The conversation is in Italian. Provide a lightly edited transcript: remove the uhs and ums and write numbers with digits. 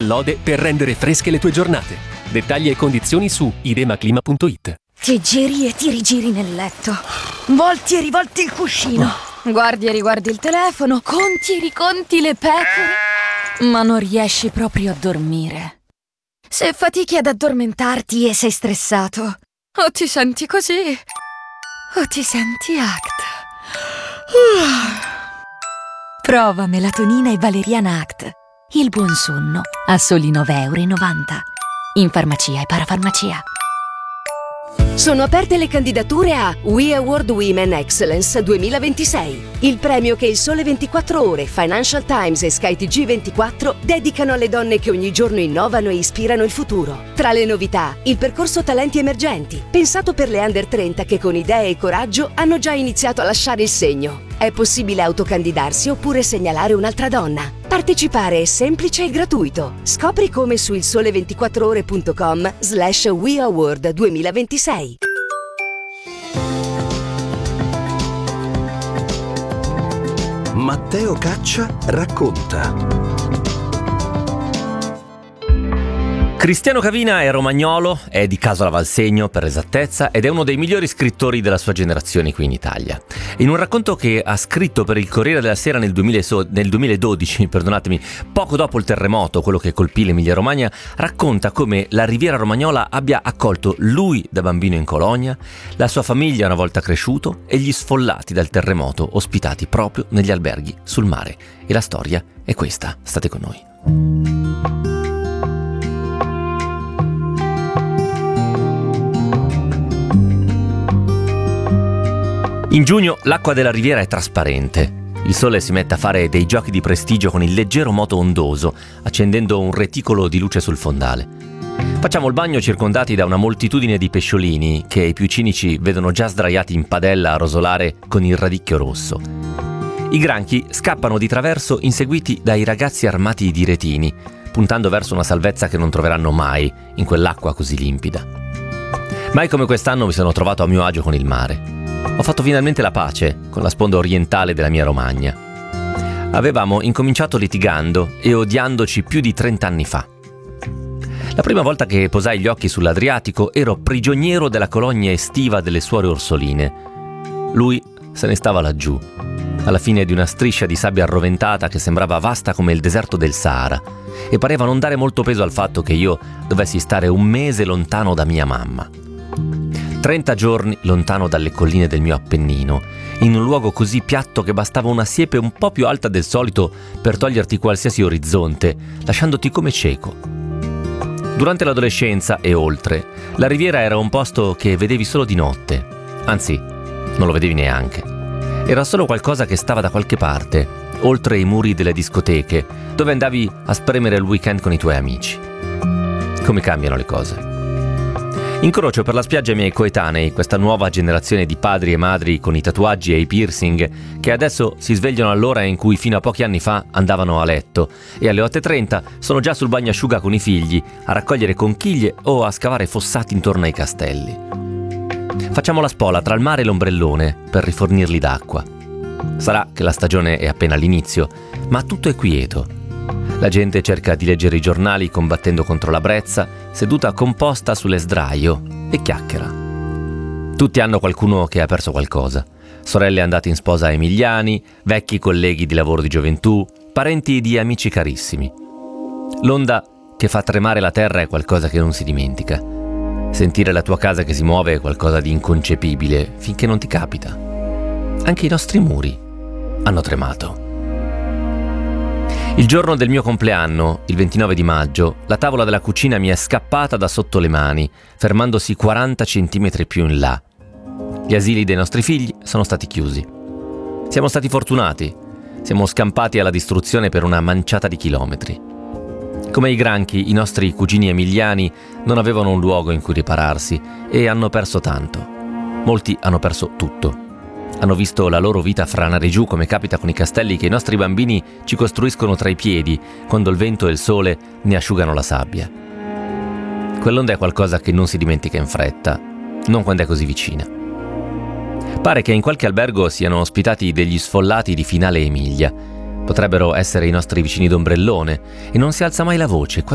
lode per rendere fresche le tue giornate. Dettagli e condizioni su idemaclima.it. Ti giri e ti rigiri nel letto. Volti e rivolti il cuscino. Guardi e riguardi il telefono. Conti e riconti le pecore. Ma non riesci proprio a dormire. Se fatichi ad addormentarti e sei stressato, o ti senti così, o ti senti ACT. Prova melatonina e valeriana ACT. Il buon sonno a soli 9,90 €. In farmacia e parafarmacia. Sono aperte le candidature a We Award Women Excellence 2026, il premio che il Sole 24 Ore, Financial Times e Sky TG24 dedicano alle donne che ogni giorno innovano e ispirano il futuro. Tra le novità, il percorso Talenti Emergenti, pensato per le under 30 che con idee e coraggio hanno già iniziato a lasciare il segno. È possibile autocandidarsi oppure segnalare un'altra donna. Partecipare è semplice e gratuito. Scopri come su ilsole24ore.com/We Award 2026. Matteo Caccia racconta. Cristiano Cavina è romagnolo, è di Casola Valsegno per esattezza ed è uno dei migliori scrittori della sua generazione qui in Italia. In un racconto che ha scritto per il Corriere della Sera nel 2012, poco dopo il terremoto, quello che colpì l'Emilia Romagna, racconta come la Riviera Romagnola abbia accolto lui da bambino in colonia, la sua famiglia una volta cresciuto e gli sfollati dal terremoto ospitati proprio negli alberghi sul mare. E la storia è questa, state con noi. In giugno l'acqua della riviera è trasparente. Il sole si mette a fare dei giochi di prestigio con il leggero moto ondoso, accendendo un reticolo di luce sul fondale. Facciamo il bagno circondati da una moltitudine di pesciolini che i più cinici vedono già sdraiati in padella a rosolare con il radicchio rosso. I granchi scappano di traverso inseguiti dai ragazzi armati di retini, puntando verso una salvezza che non troveranno mai in quell'acqua così limpida. Mai come quest'anno mi sono trovato a mio agio con il mare. Ho fatto finalmente la pace con la sponda orientale della mia Romagna. Avevamo incominciato litigando e odiandoci più di 30 anni fa. La prima volta che posai gli occhi sull'Adriatico ero prigioniero della colonia estiva delle suore orsoline. Lui se ne stava laggiù, alla fine di una striscia di sabbia arroventata che sembrava vasta come il deserto del Sahara e pareva non dare molto peso al fatto che io dovessi stare un mese lontano da mia mamma. 30 giorni lontano dalle colline del mio Appennino, in un luogo così piatto che bastava una siepe un po' più alta del solito per toglierti qualsiasi orizzonte, lasciandoti come cieco. Durante l'adolescenza e oltre, la riviera era un posto che vedevi solo di notte, anzi, non lo vedevi neanche. Era solo qualcosa che stava da qualche parte, oltre i muri delle discoteche, dove andavi a spremere il weekend con i tuoi amici. Come cambiano le cose. Incrocio per la spiaggia i miei coetanei, questa nuova generazione di padri e madri con i tatuaggi e i piercing che adesso si svegliano all'ora in cui fino a pochi anni fa andavano a letto e alle 8:30 sono già sul bagnasciuga con i figli a raccogliere conchiglie o a scavare fossati intorno ai castelli. Facciamo la spola tra il mare e l'ombrellone per rifornirli d'acqua. Sarà che la stagione è appena all'inizio, ma tutto è quieto. La gente cerca di leggere i giornali combattendo contro la brezza, seduta composta sulle sdraio e chiacchiera. Tutti hanno qualcuno che ha perso qualcosa. Sorelle andate in sposa a Emiliani, vecchi colleghi di lavoro di gioventù, parenti di amici carissimi. L'onda che fa tremare la terra è qualcosa che non si dimentica. Sentire la tua casa che si muove è qualcosa di inconcepibile finché non ti capita. Anche i nostri muri hanno tremato. Il giorno del mio compleanno, il 29 di maggio, la tavola della cucina mi è scappata da sotto le mani, fermandosi 40 centimetri più in là. Gli asili dei nostri figli sono stati chiusi. Siamo stati fortunati. Siamo scampati alla distruzione per una manciata di chilometri. Come i granchi, i nostri cugini emiliani non avevano un luogo in cui ripararsi e hanno perso tanto. Molti hanno perso tutto. Hanno visto la loro vita franare giù come capita con i castelli che i nostri bambini ci costruiscono tra i piedi quando il vento e il sole ne asciugano la sabbia. Quell'onda è qualcosa che non si dimentica in fretta, non quando è così vicina. Pare che in qualche albergo siano ospitati degli sfollati di Finale Emilia. Potrebbero essere i nostri vicini d'ombrellone e non si alza mai la voce,